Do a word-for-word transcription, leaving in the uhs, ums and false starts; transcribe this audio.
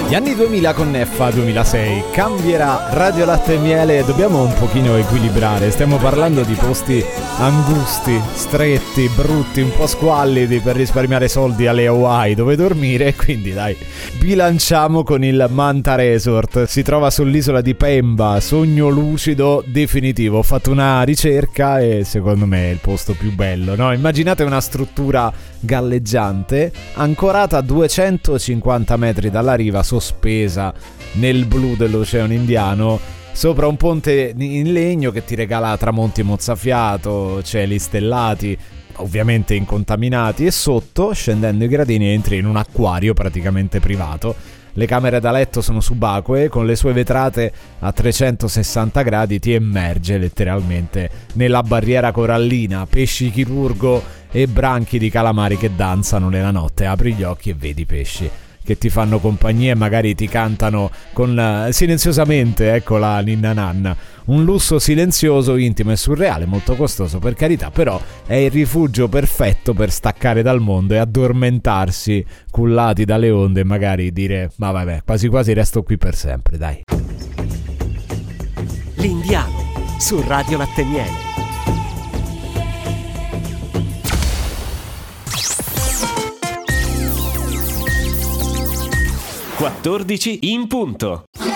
Gli anni duemila con Neffa duemilasei, cambierà Radio Latte e Miele, dobbiamo un pochino equilibrare, stiamo parlando di posti angusti, stretti, brutti, un po' squallidi per risparmiare soldi alle Hawaii dove dormire, quindi dai, bilanciamo con il Manta Resort, si trova sull'isola di Pemba, sogno lucido definitivo, ho fatto una ricerca e secondo me è il posto più bello, no? Immaginate una struttura galleggiante ancorata a duecentocinquanta metri dalla riva, sospesa nel blu dell'Oceano Indiano, sopra un ponte in legno che ti regala tramonti mozzafiato, cieli stellati, ovviamente incontaminati, e sotto, scendendo i gradini, entri in un acquario praticamente privato. Le camere da letto sono subacquee, con le sue vetrate a trecentosessanta gradi ti immerge letteralmente nella barriera corallina, pesci chirurgo e branchi di calamari che danzano nella notte. Apri gli occhi e vedi pesci che ti fanno compagnia e magari ti cantano con silenziosamente, ecco la ninna nanna. Un lusso silenzioso, intimo e surreale, molto costoso per carità, però è il rifugio perfetto per staccare dal mondo e addormentarsi cullati dalle onde e magari dire ma vabbè, quasi quasi resto qui per sempre, dai. L'Indiano su Radio Latte e Miele. quattordici in punto.